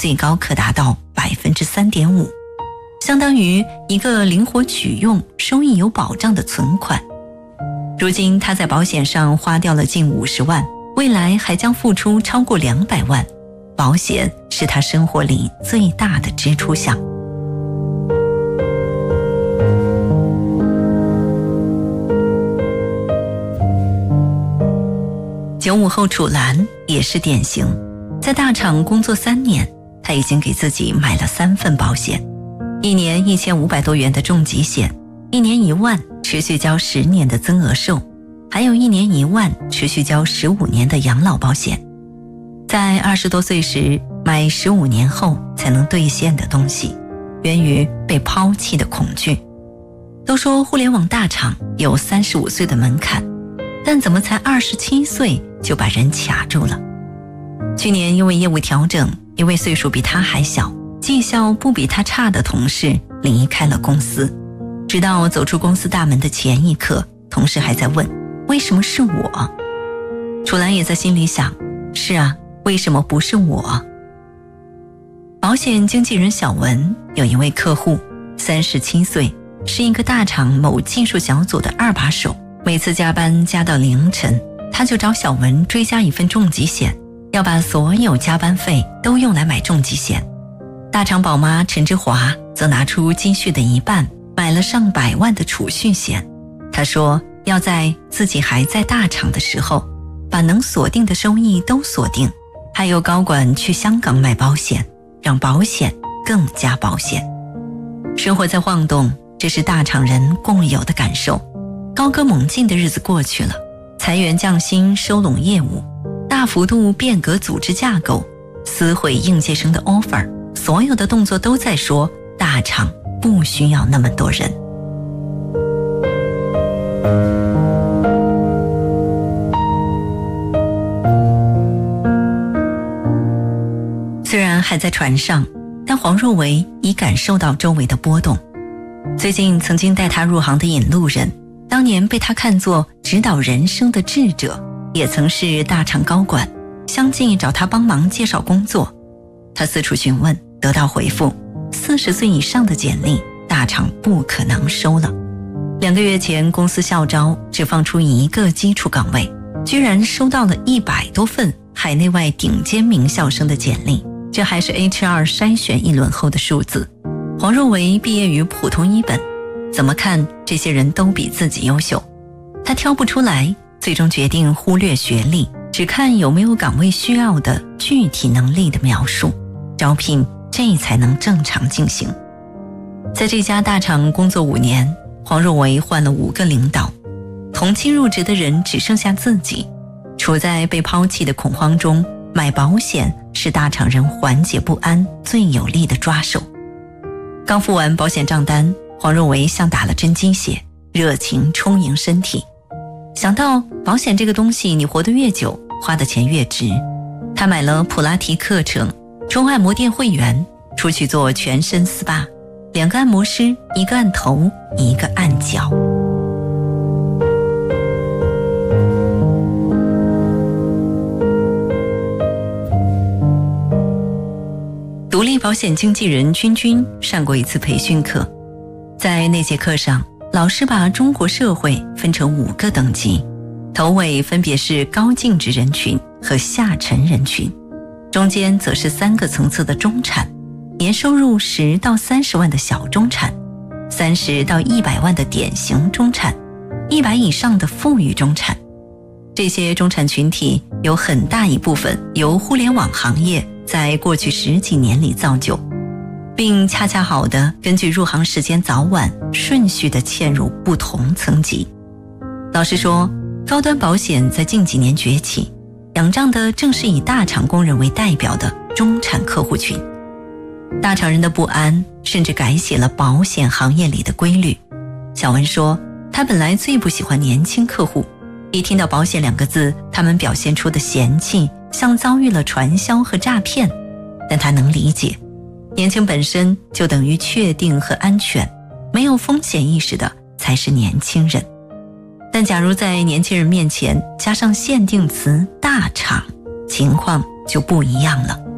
最高可达到 3.5%， 相当于一个灵活取用、收益有保障的存款。如今他在保险上花掉了近50万，未来还将付出超过200万，保险是他生活里最大的支出项。95后楚岚也是典型，在大厂工作3年，他已经给自己买了3份保险，一年1500多元的重疾险，一年1万持续交10年的增额寿，还有一年1万持续交15年的养老保险。在20多岁时买15年后才能兑现的东西，源于被抛弃的恐惧。都说互联网大厂有35岁的门槛，但怎么才27岁就把人卡住了？去年因为业务调整，一位岁数比他还小、绩效不比他差的同事离开了公司。直到走出公司大门的前一刻，同事还在问为什么是我？楚岚也在心里想，是啊，为什么不是我？保险经纪人小文有一位客户37岁，是一个大厂某技术小组的2把手，每次加班加到凌晨，他就找小文追加一份重疾险，要把所有加班费都用来买重疾险。大厂宝妈陈之华则拿出积蓄的一半，买了上百万的储蓄险。他说要在自己还在大厂的时候，把能锁定的收益都锁定，还有高管去香港买保险，让保险更加保险。生活在晃动，这是大厂人共有的感受。高歌猛进的日子过去了，裁员降薪，收拢业务，大幅度变革组织架构，撕毁应届生的 offer， 所有的动作都在说大厂不需要那么多人。虽然还在船上，但黄若维已感受到周围的波动。最近曾经带他入行的引路人，当年被他看作指导人生的智者，也曾是大厂高管，相继找他帮忙介绍工作。他四处询问，得到回复：40岁以上的简历，大厂不可能收了。2个月前，公司校招只放出1个基础岗位，居然收到了100多份海内外顶尖名校生的简历，这还是 HR 筛选一轮后的数字。黄若维毕业于普通一本，怎么看这些人都比自己优秀，他挑不出来，最终决定忽略学历，只看有没有岗位需要的具体能力的描述，招聘这才能正常进行。在这家大厂工作5年，黄若维换了5个领导，同期入职的人只剩下自己。处在被抛弃的恐慌中，买保险是大厂人缓解不安最有力的抓手。刚付完保险账单，黄若维像打了针鸡血，热情充盈身体。想到保险这个东西，你活得越久，花的钱越值。他买了普拉提课程，充按摩店会员，出去做全身 SPA， 2个按摩师，1个按头，1个按脚。独立保险经纪人君君上过一次培训课，在那节课上，老师把中国社会分成5个等级，头尾分别是高净值人群和下沉人群，中间则是3个层次的中产，年收入10到30万的小中产，30到100万的典型中产，100以上的富裕中产。这些中产群体有很大一部分由互联网行业在过去10几年里造就，并恰恰好地根据入行时间早晚顺序地嵌入不同层级。老实说，高端保险在近几年崛起，仰仗的正是以大厂工人为代表的中产客户群。大厂人的不安甚至改写了保险行业里的规律。小文说，他本来最不喜欢年轻客户，一听到保险2个字，他们表现出的嫌弃像遭遇了传销和诈骗。但他能理解，年轻本身就等于确定和安全，没有风险意识的才是年轻人。但假如在年轻人面前加上限定词大厂，情况就不一样了。